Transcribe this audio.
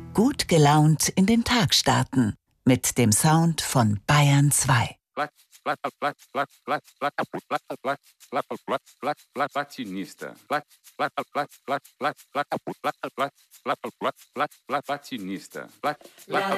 Gut gelaunt in den Tag starten mit dem Sound von Bayern 2. Latinista. Latinista.